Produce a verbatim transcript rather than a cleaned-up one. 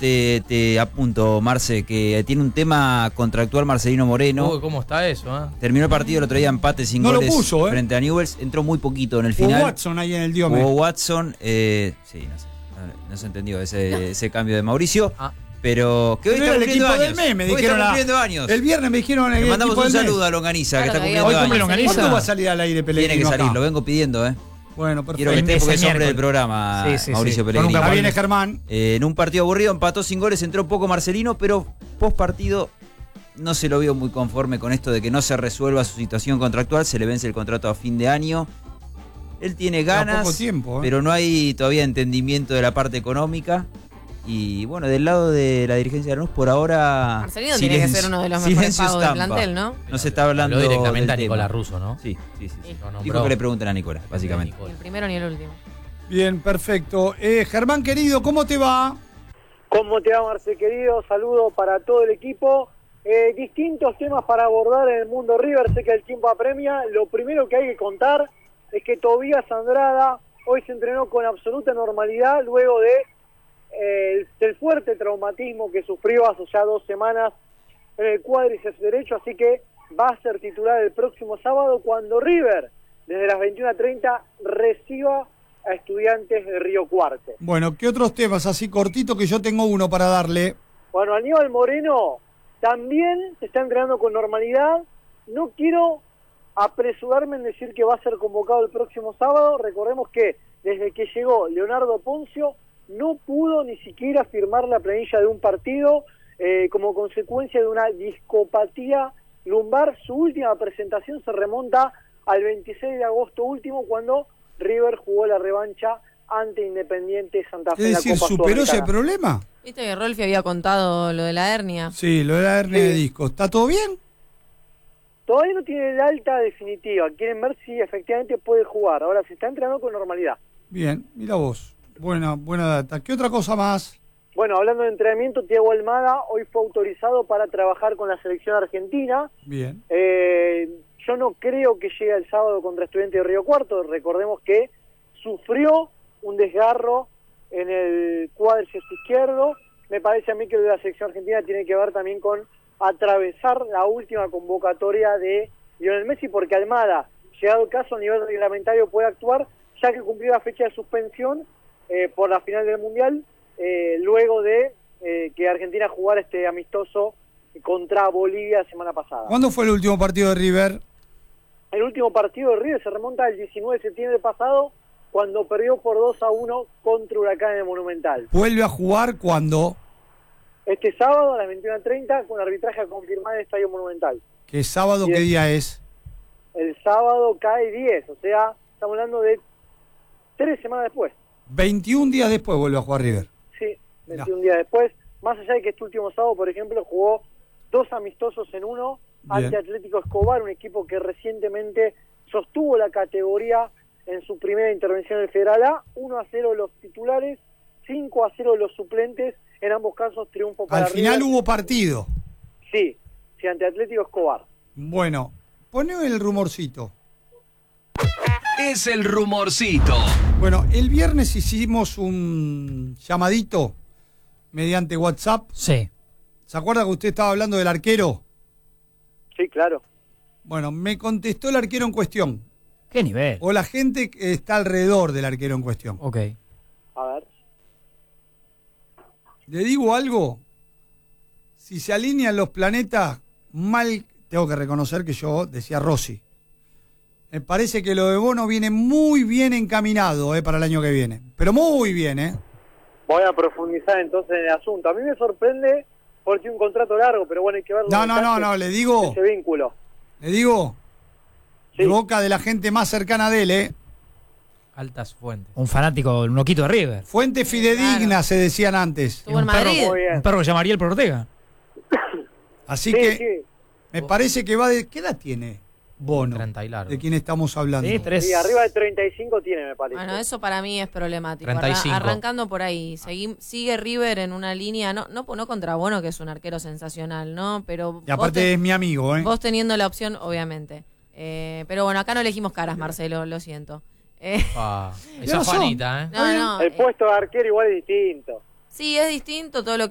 te, te apunto, Marce, que tiene un tema contractual Marcelino Moreno. Uy, ¿cómo está eso? Eh? Terminó el partido el otro día empate sin no goles lo puso, ¿eh? frente a Newell's. Entró muy poquito en el final. Hubo Watson ahí en el Diome. Hubo Watson. Eh, sí, no sé. No, no se entendió ese, ese cambio de Mauricio. Ah. Pero que hoy Pero está era el cumpliendo equipo años. del mes, me hoy dijeron está la- cumpliendo años. El viernes me dijeron el Le mandamos equipo un del mes. saludo a Longaniza, Claro, que está que cumpliendo hoy años. cumple Longaniza. ¿Cuándo va a salir al aire Pellegrino? Tiene que salir, acá? lo vengo pidiendo, ¿eh? Bueno, perfecto. Quiero que esté Ese porque es hombre miércoles. del programa, Sí, sí, Mauricio sí. Pellegrini. Con un Acá viene Germán. Eh, en un partido aburrido, empató sin goles, entró poco Marcelino, pero post partido no se lo vio muy conforme con esto de que no se resuelva su situación contractual, se le vence el contrato a fin de año. Él tiene ganas, poco tiempo, ¿eh? pero no hay todavía entendimiento de la parte económica. Y bueno, del lado de la dirigencia de Lanús, por ahora. Marcelino tiene que ser uno de los mejores silencio pagos del estampa. plantel, ¿no? No se está hablando. Habló directamente del a Nicolás tema. Russo, ¿no? Sí, sí, sí. sí. Lo nombró. Dijo que le pregunten a Nicolás, básicamente. Ni el primero ni el último. Bien, perfecto. Eh, Germán, querido, ¿cómo te va? ¿Cómo te va, Marce, querido? Saludo para todo el equipo. Eh, distintos temas para abordar en el mundo River, sé que el tiempo apremia. Lo primero que hay que contar es que Tobías Andrada hoy se entrenó con absoluta normalidad luego de eh, del fuerte traumatismo que sufrió hace ya dos semanas en el cuádriceps derecho, así que va a ser titular el próximo sábado cuando River, desde las veintiuna treinta, reciba a Estudiantes de Río Cuarto. Bueno, ¿qué otros temas? Así cortito que yo tengo uno para darle. Bueno, Aníbal Moreno también se está entrenando con normalidad. No quiero apresurarme en decir que va a ser convocado el próximo sábado. Recordemos que desde que llegó Leonardo Poncio no pudo ni siquiera firmar la planilla de un partido eh, como consecuencia de una discopatía lumbar. Su última presentación se remonta al veintiséis de agosto último, cuando River jugó la revancha ante Independiente Santa Fe Es en la decir, Copa ¿superó ese Sudamericana. problema? Viste que Rolfi había contado lo de la hernia. Sí, lo de la hernia Sí. de disco. ¿Está todo bien? Todavía no tiene el alta definitiva. Quieren ver si efectivamente puede jugar. Ahora se está entrenando con normalidad. Bien, mira vos. Buena, buena data. ¿Qué otra cosa más? Bueno, hablando de entrenamiento, Thiago Almada hoy fue autorizado para trabajar con la selección argentina. Bien. Eh, yo no creo que llegue el sábado contra Estudiantes de Río Cuarto. Recordemos que sufrió un desgarro en el cuádriceps izquierdo. Me parece a mí que lo de la selección argentina tiene que ver también con atravesar la última convocatoria de Lionel Messi, porque Almada, llegado el caso a nivel reglamentario, puede actuar, ya que cumplió la fecha de suspensión eh, por la final del Mundial, eh, luego de eh, que Argentina jugara este amistoso contra Bolivia la semana pasada. ¿Cuándo fue el último partido de River? El último partido de River se remonta al diecinueve de septiembre pasado, cuando perdió por dos a uno contra Huracán en el Monumental. ¿Vuelve a jugar cuándo? Este sábado a las veintiuna treinta, con arbitraje a confirmar en el Estadio Monumental. ¿Qué sábado, Bien. qué día es? El sábado cae diez, o sea, estamos hablando de tres semanas después. veintiún días después vuelve a jugar River. Sí, veintiún días después. Más allá de que este último sábado, por ejemplo, jugó dos amistosos en uno Bien. ante Atlético Escobar, un equipo que recientemente sostuvo la categoría en su primera intervención en el Federal A. uno a cero los titulares, cinco a cero los suplentes. En ambos casos triunfo para Al final River. hubo partido. Sí, sí, ante Atlético Escobar. Bueno, pone el rumorcito. Es el rumorcito. Bueno, el viernes hicimos un llamadito mediante WhatsApp. Sí. ¿Se acuerda que usted estaba hablando del arquero? Sí, claro. Bueno, me contestó el arquero en cuestión. ¿Qué nivel? O la gente que está alrededor del arquero en cuestión. Ok. A ver. Le digo algo. Si se alinean los planetas, mal tengo que reconocer que yo decía Rossi. Me parece que lo de Bono viene muy bien encaminado eh, para el año que viene. Pero muy bien, ¿eh? Voy a profundizar entonces en el asunto. A mí me sorprende porque tiene un contrato largo, pero bueno, hay que ver los No, no, no, detalles no, le de digo, ese vínculo. le digo, Sí. de boca de la gente más cercana de él, ¿eh? Altas fuentes. Un fanático, un loquito de River. Fuente fidedigna, claro. se decían antes. Estuvo en un perro, Madrid. Muy bien. un perro que se llama Ariel por Ortega. Así Sí, que sí. me parece que va de... ¿Qué edad tiene Bono? treinta y largo. ¿De quién estamos hablando? Sí, tres. Sí, arriba de treinta y cinco tiene, me parece. Bueno, eso para mí es problemático. treinta y cinco. Arran- Arrancando por ahí. Seguí- sigue River en una línea, no, no, no contra Bono, que es un arquero sensacional, ¿no? Pero Y aparte vos, te- es mi amigo, ¿eh? vos teniendo la opción, obviamente. Eh, pero bueno, acá no elegimos caras, Marcelo, lo siento. Eh, Ah, Tenés esa razón. Juanita, ¿eh? no, no. El eh, puesto de arquero igual es distinto. sí, es distinto todo lo